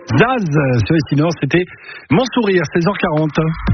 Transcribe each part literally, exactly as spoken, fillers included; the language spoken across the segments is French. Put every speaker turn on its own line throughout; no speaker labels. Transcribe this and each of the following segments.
Zaz sur ici Nord, c'était Mon Sourire, seize heures quarante.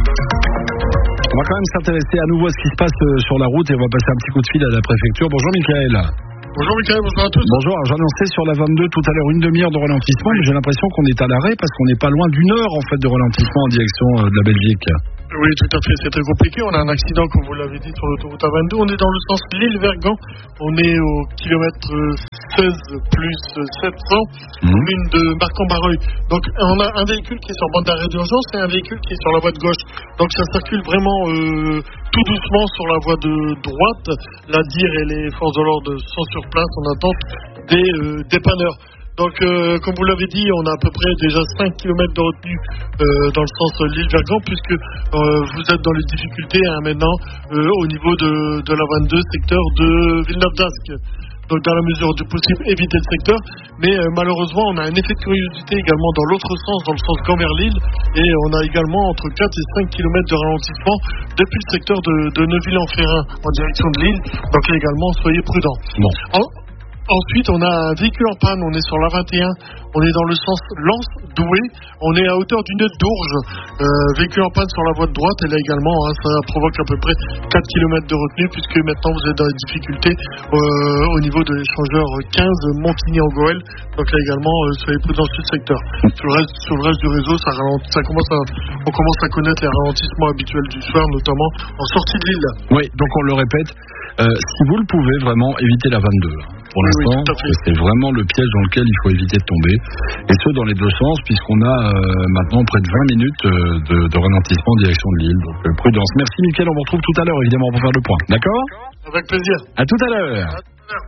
On va quand même s'intéresser à nouveau à ce qui se passe sur la route et on va passer un petit coup de fil à la préfecture. Bonjour Michael.
Bonjour Michael, bonjour à tous.
Bonjour, alors j'annonçais sur la vingt-deux tout à l'heure une demi-heure de ralentissement, mais j'ai l'impression qu'on est à l'arrêt parce qu'on n'est pas loin d'une heure en fait de ralentissement en direction de la Belgique.
Oui, tout à fait, c'est très compliqué. On a un accident, comme vous l'avez dit, sur l'autoroute A vingt-deux. On est dans le sens Lille-Vergan. On est au kilomètre seize plus sept cents, mmh. commune de Marc-en-Barreuil. Donc, on a un véhicule qui est sur bande d'arrêt d'urgence et un véhicule qui est sur la voie de gauche. Donc, ça circule vraiment euh, tout doucement sur la voie de droite. La D I R et les forces de l'ordre sont sur place en attente des euh, dépanneurs. Donc, euh, comme vous l'avez dit, on a à peu près déjà cinq kilomètres de retenue euh, dans le sens Lille-Vergan, puisque euh, vous êtes dans les difficultés hein, maintenant euh, au niveau de, de la vingt-deux, secteur de Villeneuve-d'Ascq. Donc, dans la mesure du possible, éviter le secteur. Mais euh, malheureusement, on a un effet de curiosité également dans l'autre sens, dans le sens Gand-vers-Lille. Et on a également entre quatre et cinq kilomètres de ralentissement depuis le secteur de, de Neuville-en-Ferrain en direction de Lille. Donc, là également, soyez prudents.
Bon.
En, Ensuite, on a un véhicule en panne, on est sur l'A vingt et un, on est dans le sens Lens-Douai, on est à hauteur du nez d'Ourge, euh, véhicule en panne sur la voie de droite, et là également, hein, ça provoque à peu près quatre kilomètres de retenue, puisque maintenant vous êtes dans les difficultés euh, au niveau de l'échangeur quinze Montigny-en-Goël, donc là également, euh, soyez prudents sur ce secteur. Sur le reste, sur le reste du réseau, ça ralentit, ça commence à, on commence à connaître les ralentissements habituels du soir, notamment en sortie de Lille.
Oui, donc on le répète, euh, si vous le pouvez, vraiment, évitez la vingt-deux. Pour l'instant, oui, c'est vraiment le piège dans lequel il faut éviter de tomber. Et ce, dans les deux sens, puisqu'on a euh, maintenant près de vingt minutes euh, de, de ralentissement en direction de Lille. Donc, euh, prudence. Merci, Mickaël. On vous retrouve tout à l'heure, évidemment, pour faire le point. D'accord ?
Avec plaisir.
À tout à l'heure.
À tout à l'heure.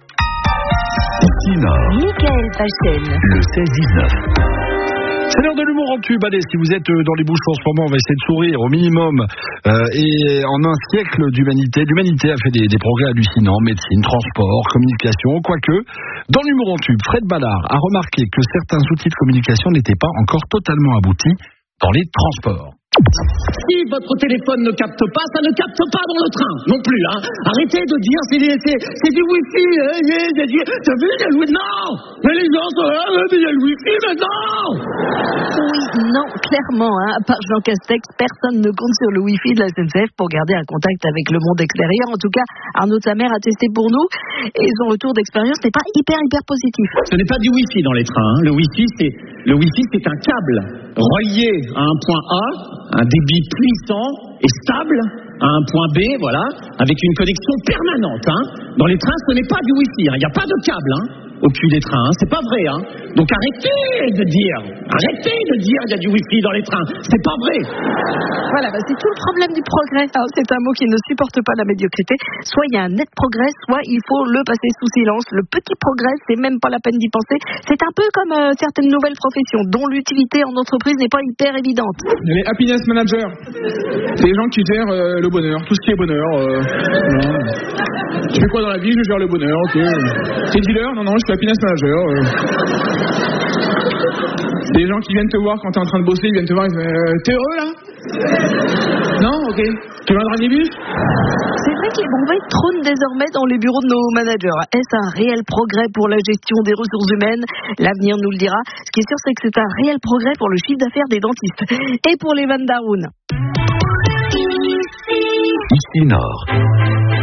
Ici Nord.
Mickaël Pachel.
Le seize dix-neuf.
C'est l'heure de l'humour en tube. Allez, si vous êtes dans les bouches en ce moment, on va essayer de sourire au minimum. Euh, et en un siècle d'humanité, l'humanité a fait des, des progrès hallucinants. Médecine, transport, communication, quoique. Dans l'humour en tube, Fred Ballard a remarqué que certains outils de communication n'étaient pas encore totalement aboutis dans les transports.
Si votre téléphone ne capte pas, ça ne capte pas dans le train, non plus, hein. Arrêtez de dire, c'est, c'est, c'est du wifi, hein, t'as vu, il y a le wifi, non. Mais les gens sont là, mais il y a le wifi maintenant.
Oui, non, clairement, hein, à part Jean Castex, personne ne compte sur le wifi de la S N C F pour garder un contact avec le monde extérieur. En tout cas, Arnaud de sa mère a testé pour nous, et son retour d'expérience n'est pas hyper, hyper positif.
Ce n'est pas du wifi dans les trains, hein. Le wifi, c'est, le wifi, c'est un câble relié à un point A, un débit puissant et stable à un point B, voilà, avec une connexion permanente. Hein. Dans les trains, ce n'est pas du wifi, il n'y a pas de câble hein, au cul des trains, hein. C'est pas vrai. Hein. Donc arrêtez de dire, arrêtez de dire qu'il y a du wifi dans les trains, c'est pas vrai.
Voilà, bah c'est tout le problème du progrès. Alors, c'est un mot qui ne supporte pas la médiocrité. Soit il y a un net progrès, soit il faut le passer sous silence. Le petit progrès, c'est même pas la peine d'y penser. C'est un peu comme euh, certaines nouvelles professions dont l'utilité en entreprise n'est pas hyper évidente.
Les happiness managers, c'est les gens qui gèrent euh, le bonheur, tout ce qui est bonheur. Euh, voilà. Tu fais quoi dans la vie? Je gère le bonheur, ok. T'es dealer? Non, non, je suis happiness manager. Euh. C'est les gens qui viennent te voir quand t'es en train de bosser, ils viennent te voir, ils disent euh, t'es heureux là? Non? Ok. Tu vas dans un bus?
C'est vrai que les brevets trônent désormais dans les bureaux de nos managers. Est-ce un réel progrès pour la gestion des ressources humaines? L'avenir nous le dira. Ce qui est sûr, c'est que c'est un réel progrès pour le chiffre d'affaires des dentistes. Et pour les Van Daroun.
Ici Nord.